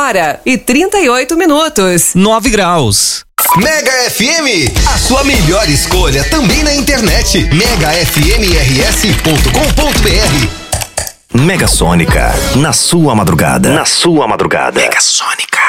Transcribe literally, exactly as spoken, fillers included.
hora e trinta e oito minutos. nove graus. Mega F M, a sua melhor escolha também na internet. mega f m r s ponto com ponto b r. Mega Sônica, na sua madrugada. Na sua madrugada. Mega Sônica.